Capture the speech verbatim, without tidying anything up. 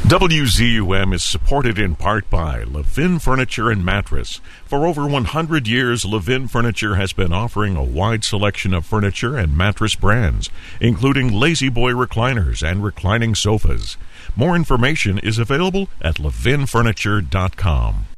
W Z U M is supported in part by Levin Furniture and Mattress. For over one hundred years, Levin Furniture has been offering a wide selection of furniture and mattress brands, including Lazy Boy recliners and reclining sofas. More information is available at levin furniture dot com.